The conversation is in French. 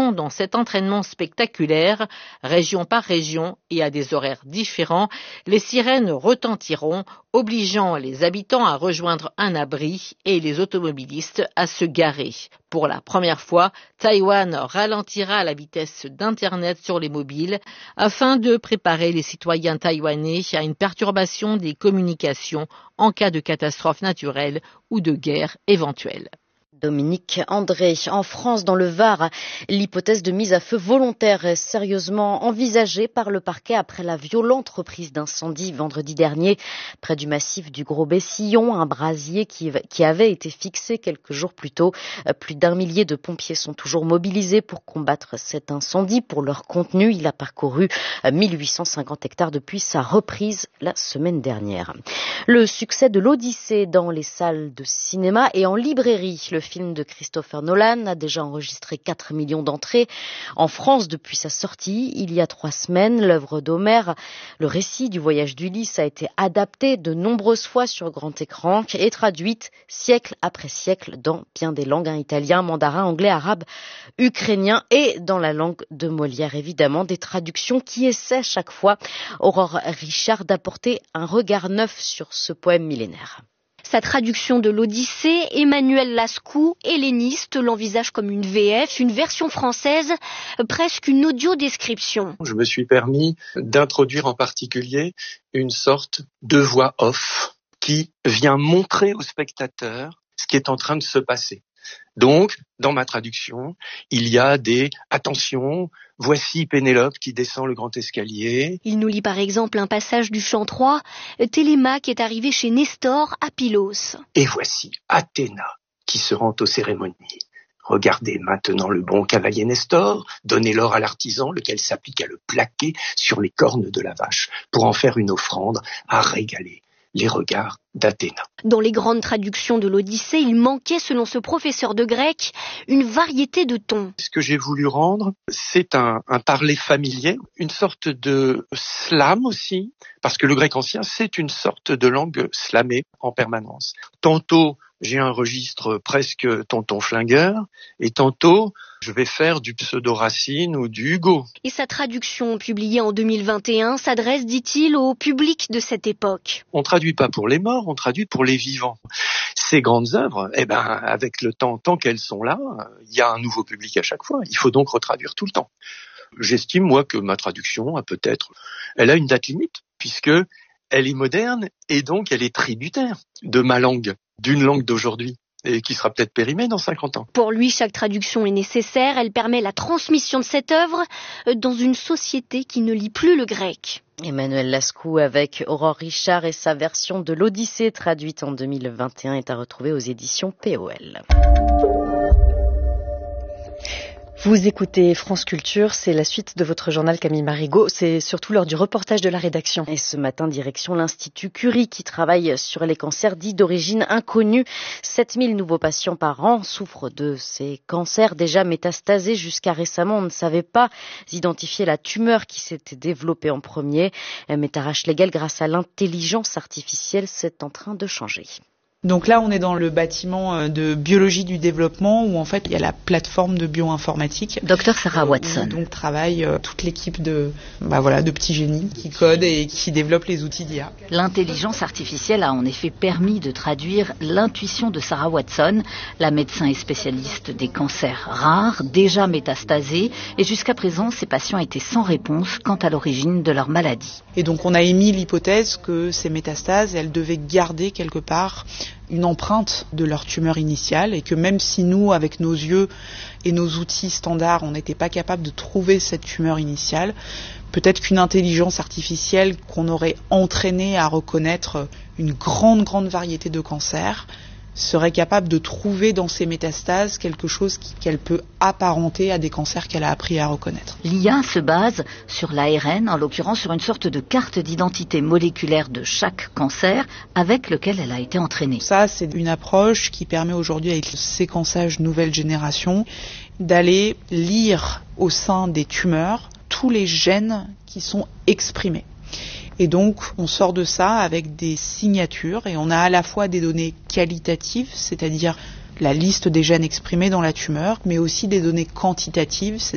implication dans cet entraînement spectaculaire, région par région et à des horaires différents, les sirènes retentiront, obligeant les habitants à rejoindre un abri et les automobilistes à se garer. Pour la première fois, Taïwan ralentira la vitesse d'Internet sur les mobiles afin de préparer les citoyens taïwanais à une perturbation des communications en cas de catastrophe naturelle ou de guerre éventuelle. Dominique André. En France, dans le Var, l'hypothèse de mise à feu volontaire est sérieusement envisagée par le parquet après la violente reprise d'incendie vendredi dernier près du massif du Gros-Bessillon, un brasier qui avait été fixé quelques jours plus tôt. Plus d'1 millier de pompiers sont toujours mobilisés pour combattre cet incendie. Pour leur contenu, il a parcouru 1850 hectares depuis sa reprise la semaine dernière. Le succès de l'Odyssée dans les salles de cinéma et en librairie. Le film de Christopher Nolan a déjà enregistré 4 millions d'entrées en France depuis sa sortie il y a 3 semaines. L'œuvre d'Homère, le récit du voyage d'Ulysse, a été adapté de nombreuses fois sur grand écran et traduite siècle après siècle dans bien des langues, italien, mandarin, anglais, arabe, ukrainien et dans la langue de Molière, évidemment. Des traductions qui essaient chaque fois, Aurore Richard, d'apporter un regard neuf sur ce poème millénaire. Sa traduction de l'Odyssée, Emmanuel Lascaux, helléniste, l'envisage comme une VF, une version française, presque une audio-description. Je me suis permis d'introduire en particulier une sorte de voix off qui vient montrer au spectateur ce qui est en train de se passer. Donc, dans ma traduction, il y a des « attention, voici Pénélope qui descend le grand escalier ». Il nous lit par exemple un passage du chant 3, Télémaque est arrivé chez Nestor à Pylos. Et voici Athéna qui se rend aux cérémonies. Regardez maintenant le bon cavalier Nestor, donnez l'or à l'artisan, lequel s'applique à le plaquer sur les cornes de la vache pour en faire une offrande à régaler les regards d'Athéna. Dans les grandes traductions de l'Odyssée, il manquait, selon ce professeur de grec, une variété de tons. Ce que j'ai voulu rendre, c'est un parler familier, une sorte de slam aussi, parce que le grec ancien, c'est une sorte de langue slamée en permanence. Tantôt, j'ai un registre presque tonton flingueur, et tantôt, je vais faire du pseudo-Racine ou du Hugo. Et sa traduction, publiée en 2021, s'adresse, dit-il, au public de cette époque. On traduit pas pour les morts, on traduit pour les vivants. Ces grandes œuvres, avec le temps, tant qu'elles sont là, il y a un nouveau public à chaque fois. Il faut donc retraduire tout le temps. J'estime, moi, que ma traduction elle a une date limite, puisque elle est moderne et donc elle est tributaire de ma langue, d'une langue d'aujourd'hui, et qui sera peut-être périmée dans 50 ans. Pour lui, chaque traduction est nécessaire, elle permet la transmission de cette œuvre dans une société qui ne lit plus le grec. Emmanuel Lascaux avec Aurore Richard et sa version de l'Odyssée traduite en 2021 est à retrouver aux éditions POL. Vous écoutez France Culture, c'est la suite de votre journal Camille Marigot, c'est surtout l'heure du reportage de la rédaction. Et ce matin, direction l'Institut Curie qui travaille sur les cancers dits d'origine inconnue. 7000 nouveaux patients par an souffrent de ces cancers déjà métastasés. Jusqu'à récemment, on ne savait pas identifier la tumeur qui s'était développée en premier. Mais Tarache Legal, grâce à l'intelligence artificielle, c'est en train de changer. Donc là, on est dans le bâtiment de biologie du développement où en fait il y a la plateforme de bioinformatique. Dr Sarah Watson. Donc travaille toute l'équipe de petits génies qui codent et qui développent les outils d'IA. L'intelligence artificielle a en effet permis de traduire l'intuition de Sarah Watson, la médecin et spécialiste des cancers rares, déjà métastasés, et jusqu'à présent, ces patients étaient sans réponse quant à l'origine de leur maladie. Et donc on a émis l'hypothèse que ces métastases, elles devaient garder quelque part une empreinte de leur tumeur initiale et que même si nous, avec nos yeux et nos outils standards, on n'était pas capable de trouver cette tumeur initiale, peut-être qu'une intelligence artificielle qu'on aurait entraînée à reconnaître une grande variété de cancers serait capable de trouver dans ces métastases quelque chose qu'elle peut apparenter à des cancers qu'elle a appris à reconnaître. L'IA se base sur l'ARN, en l'occurrence sur une sorte de carte d'identité moléculaire de chaque cancer avec lequel elle a été entraînée. Ça, c'est une approche qui permet aujourd'hui, avec le séquençage nouvelle génération, d'aller lire au sein des tumeurs tous les gènes qui sont exprimés. Et donc, on sort de ça avec des signatures et on a à la fois des données qualitatives, c'est-à-dire la liste des gènes exprimés dans la tumeur, mais aussi des données quantitatives,